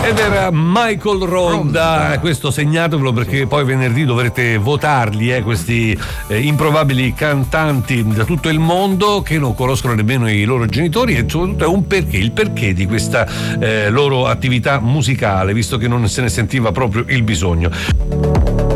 Ed era Michael Ronda, questo segnatevelo perché poi venerdì dovrete votarli, questi improbabili cantanti da tutto il mondo che non conoscono nemmeno i loro genitori, e soprattutto è un perché, il perché di questa loro attività musicale, visto che non se ne sentiva proprio il bisogno.